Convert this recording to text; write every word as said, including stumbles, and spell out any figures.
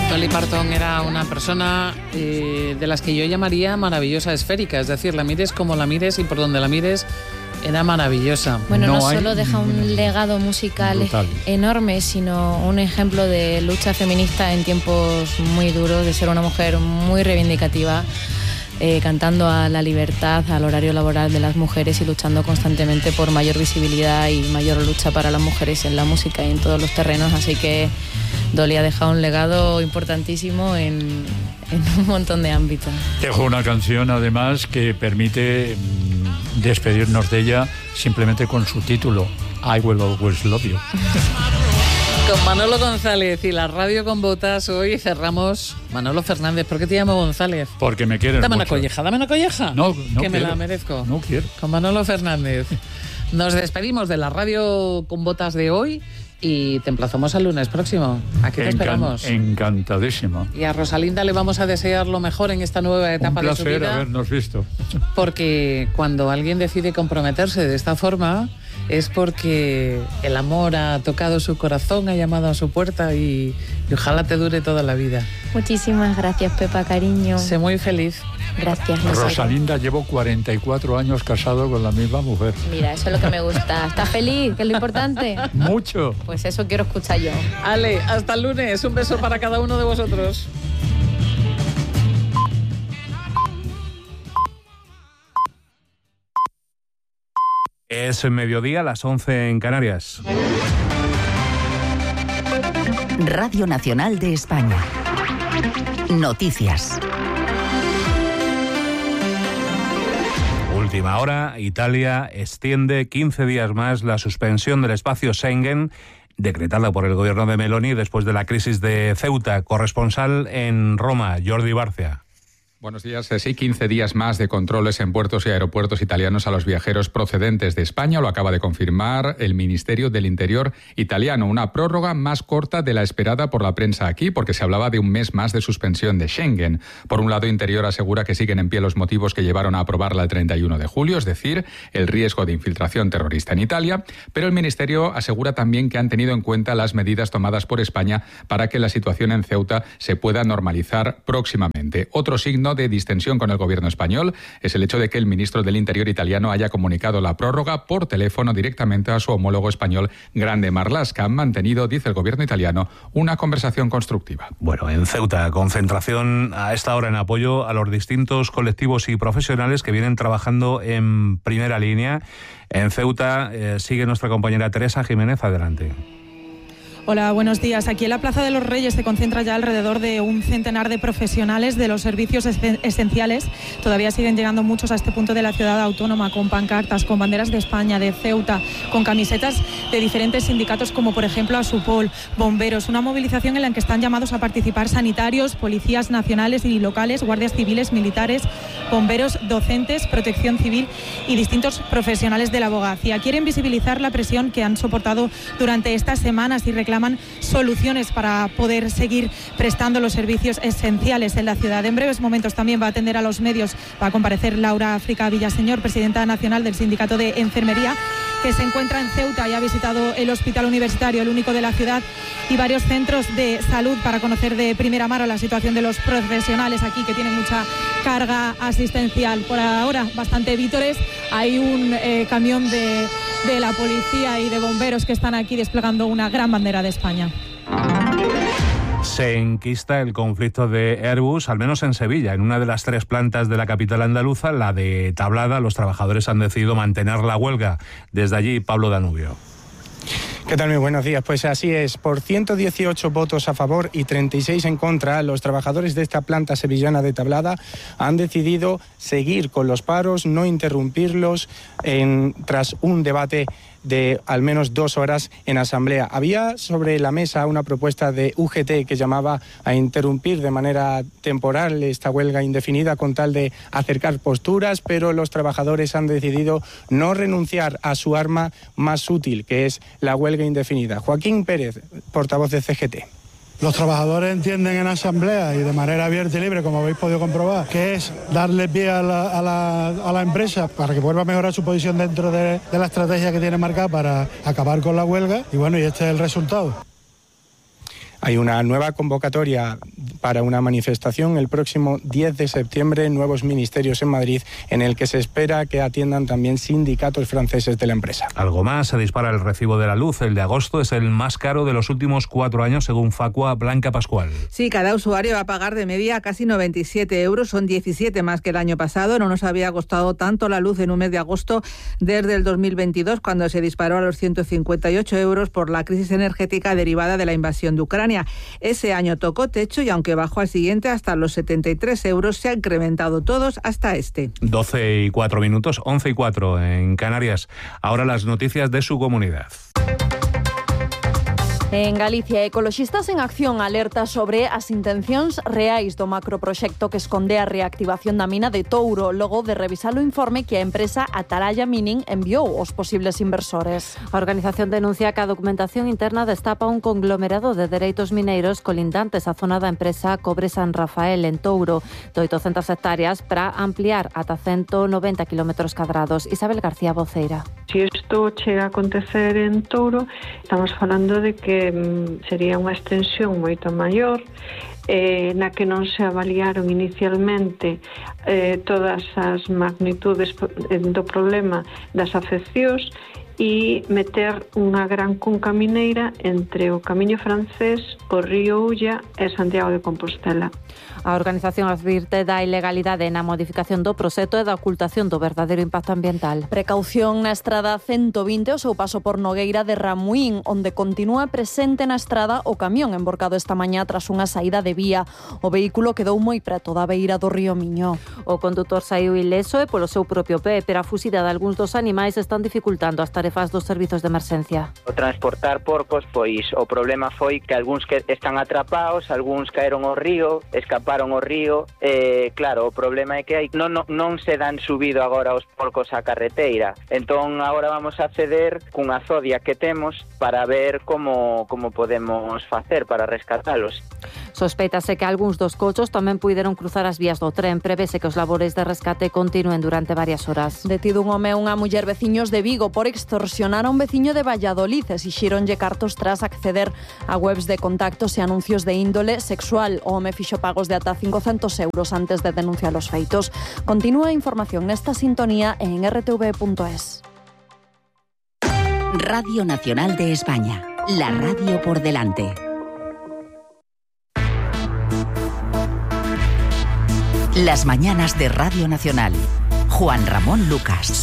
Dolly Parton era una persona eh, de las que yo llamaría maravillosa esférica, es decir, la mires como la mires y por donde la mires era maravillosa. Bueno, no, no solo deja un legado musical brutal, enorme, sino un ejemplo de lucha feminista en tiempos muy duros, de ser una mujer muy reivindicativa, eh, cantando a la libertad, al horario laboral de las mujeres y luchando constantemente por mayor visibilidad y mayor lucha para las mujeres en la música y en todos los terrenos, así que Dolly ha dejado un legado importantísimo en, en un montón de ámbitos. Dejó una canción, además, que permite mmm, despedirnos de ella simplemente con su título, I Will Always Love You. Con Manolo González y la radio con botas, hoy cerramos. Manolo Fernández, ¿por qué te llamo González? Porque me quieres Dame mucho. una colleja, dame una colleja. No, no que quiero. me la merezco. No quiero. Con Manolo Fernández. Nos despedimos de la radio con botas de hoy y te emplazamos al lunes próximo. Aquí te Encan- esperamos. Encantadísimo. Y a Rosalinda le vamos a desear lo mejor en esta nueva etapa Un de su vida. placer habernos visto. Porque cuando alguien decide comprometerse de esta forma es porque el amor ha tocado su corazón, ha llamado a su puerta y, y ojalá te dure toda la vida. Muchísimas gracias, Pepa, cariño. Sé muy feliz. Gracias, Rosalinda. Rosalinda, llevo cuarenta y cuatro años casado con la misma mujer. Mira, eso es lo que me gusta. ¿Estás feliz? ¿Qué es lo importante? Mucho. Pues eso quiero escuchar yo. Ale, hasta el lunes. Un beso para cada uno de vosotros. Es mediodía, las once en Canarias. Radio Nacional de España. Noticias. Última hora, Italia extiende quince días más la suspensión del espacio Schengen decretada por el gobierno de Meloni después de la crisis de Ceuta. Corresponsal en Roma, Jordi Bárcea. Buenos días. Sí, quince días más de controles en puertos y aeropuertos italianos a los viajeros procedentes de España. Lo acaba de confirmar el Ministerio del Interior italiano. Una prórroga más corta de la esperada por la prensa aquí, porque se hablaba de un mes más de suspensión de Schengen. Por un lado, Interior asegura que siguen en pie los motivos que llevaron a aprobarla el treinta y uno de julio, es decir, el riesgo de infiltración terrorista en Italia. Pero el Ministerio asegura también que han tenido en cuenta las medidas tomadas por España para que la situación en Ceuta se pueda normalizar próximamente. Otro signo de distensión con el gobierno español es el hecho de que el ministro del Interior italiano haya comunicado la prórroga por teléfono directamente a su homólogo español, Grande Marlaska. Han mantenido, dice el gobierno italiano, una conversación constructiva. Bueno, en Ceuta, concentración a esta hora en apoyo a los distintos colectivos y profesionales que vienen trabajando en primera línea. En Ceuta eh, sigue nuestra compañera Teresa Jiménez. Adelante. Hola, buenos días. Aquí en la Plaza de los Reyes se concentra ya alrededor de un centenar de profesionales de los servicios esenciales. Todavía siguen llegando muchos a este punto de la ciudad autónoma con pancartas, con banderas de España, de Ceuta, con camisetas de diferentes sindicatos como por ejemplo Asupol, bomberos. Una movilización en la que están llamados a participar sanitarios, policías nacionales y locales, guardias civiles, militares, bomberos, docentes, protección civil y distintos profesionales de la abogacía. Quieren visibilizar la presión que han soportado durante estas semanas y reclaman soluciones para poder seguir prestando los servicios esenciales en la ciudad. En breves momentos también va a atender a los medios, va a comparecer Laura África Villaseñor, presidenta nacional del Sindicato de Enfermería, que se encuentra en Ceuta y ha visitado el hospital universitario, el único de la ciudad, y varios centros de salud para conocer de primera mano la situación de los profesionales aquí, que tienen mucha carga asistencial. Por ahora, bastante vítores. Hay un eh, camión de, de la policía y de bomberos que están aquí desplegando una gran bandera de España. Se enquista el conflicto de Airbus, al menos en Sevilla. En una de las tres plantas de la capital andaluza, la de Tablada, los trabajadores han decidido mantener la huelga. Desde allí, Pablo Danubio. ¿Qué tal? Muy buenos días. Pues así es, por ciento dieciocho votos a favor y treinta y seis en contra, los trabajadores de esta planta sevillana de Tablada han decidido seguir con los paros, no interrumpirlos en, tras un debate de al menos dos horas en asamblea. Había sobre la mesa una propuesta de U G T que llamaba a interrumpir de manera temporal esta huelga indefinida con tal de acercar posturas, pero los trabajadores han decidido no renunciar a su arma más útil, que es la huelga indefinida. Joaquín Pérez, portavoz de C G T. Los trabajadores entienden en asamblea y de manera abierta y libre, como habéis podido comprobar, que es darle pie a la, a la, a la empresa para que vuelva a mejorar su posición dentro de, de la estrategia que tiene marcada para acabar con la huelga. Y bueno, y este es el resultado. Hay una nueva convocatoria para una manifestación el próximo diez de septiembre en Nuevos Ministerios en Madrid, en el que se espera que atiendan también sindicatos franceses de la empresa. Algo más, se dispara el recibo de la luz. El de agosto es el más caro de los últimos cuatro años, según Facua. Blanca Pascual. Sí, cada usuario va a pagar de media casi noventa y siete euros, son diecisiete más que el año pasado. No nos había costado tanto la luz en un mes de agosto desde el dos mil veintidós, cuando se disparó a los ciento cincuenta y ocho euros por la crisis energética derivada de la invasión de Ucrania. Ese año tocó techo y aunque bajó al siguiente hasta los setenta y tres euros, se han incrementado todos hasta este. doce y cuatro minutos, once y cuatro en Canarias. Ahora las noticias de su comunidad. En Galicia, Ecoloxistas en Acción alerta sobre as intencións reais do macroproxecto que esconde a reactivación da mina de Touro, logo de revisar o informe que a empresa Atalaya Mining enviou aos posibles inversores. A organización denuncia que a documentación interna destapa un conglomerado de dereitos mineiros colindantes á zona da empresa Cobre San Rafael en Touro, de oitocentas hectáreas para ampliar ata ciento noventa kilómetros cadrados. Isabel García Voceira. Si isto chega a acontecer en Touro, estamos falando de que sería unha extensión moito maior, eh, na que non se avaliaron inicialmente eh, todas as magnitudes do problema das afeccións e meter unha gran cunca mineira entre o camiño francés, o río Ulla e Santiago de Compostela. A organización advirte da ilegalidade na modificación do proxecto e da ocultación do verdadeiro impacto ambiental. Precaución na estrada ciento vinte, o seu paso por Nogueira de Ramuín, onde continúa presente na estrada o camión emborcado esta mañá tras unha saída de vía. O vehículo quedou moi preto da beira do río Miño. O condutor saiu ileso e polo seu propio pé, pero a fuxida de algúns dos animais están dificultando as tarefas dos servizos de emerxencia. O transportar porcos, pois o problema foi que algúns que están atrapados, algúns caeron ao río, escaparon ao río, e claro, o problema é que hai, non, non, non se dan subido agora os porcos á carreteira. Entón agora vamos a ceder cunha zodia que temos para ver como, como podemos facer para rescatalos. Sospeitase que algúns dos cochos tamén puideron cruzar as vías do tren. Prevese que os labores de rescate continúen durante varias horas. Detido un home e unha muller veciños de Vigo por extorsionar a un veciño de Valladolid. Exixíronlle cartos tras acceder a webs de contactos e anuncios de índole sexual. O home fixo pagos de ata cincocentos euros antes de denunciar os feitos. Continúa a información nesta sintonía en r t v punto es. Radio Nacional de España, la radio por delante. Las mañanas de Radio Nacional. Juan Ramón Lucas.